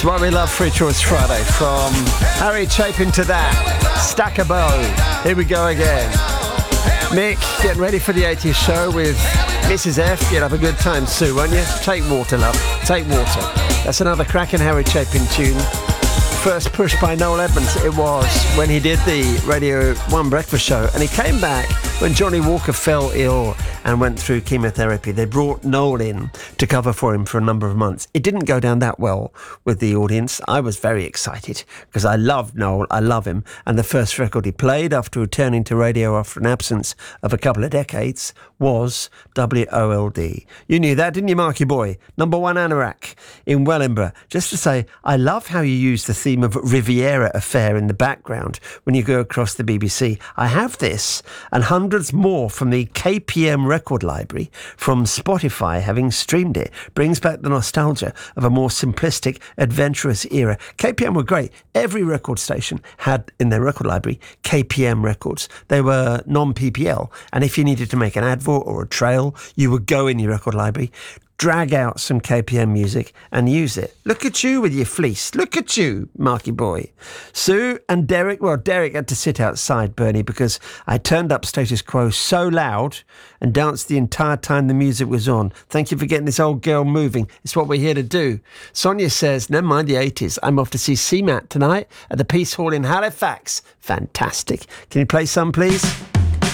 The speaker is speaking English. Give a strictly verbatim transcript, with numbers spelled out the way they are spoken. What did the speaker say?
Why We Love Free Choice Friday. From Harry Chapin to that, Stack a Bow. Here we go again. Mick, getting ready for the eighties show with Missus F. You'll have a good time, Sue, won't you? Take water, love. Take water. That's another cracking Harry Chapin tune. First push by Noel Edmonds it was when he did the Radio one Breakfast Show, and he came back when Johnny Walker fell ill and went through chemotherapy. They brought Noel in to cover for him for a number of months. It didn't go down that well with the audience. I was very excited because I love Noel, I love him, and the first record he played after returning to radio after an absence of a couple of decades was W O L D. You knew that, didn't you, Marky Boy? Number one Anorak in Wellingborough. Just to say, I love how you use the theme of Riviera Affair in the background when you go across the B B C. I have this and hundreds more from the K P M record library from Spotify, having streamed it. Brings back the nostalgia of a more simplistic, adventurous era. K P M were great. Every record station had in their record library K P M records. They were non-P P L, and if you needed to make an advert or a trail, you would go in your record library, drag out some K P M music and use it. Look at you with your fleece. Look at you, Marky Boy. Sue and Derek, well, Derek had to sit outside, Bernie, because I turned up Status Quo so loud and danced the entire time the music was on. Thank you for getting this old girl moving. It's what we're here to do. Sonia says, never mind the eighties. I'm off to see C MAT tonight at the Peace Hall in Halifax. Fantastic. Can you play some, please?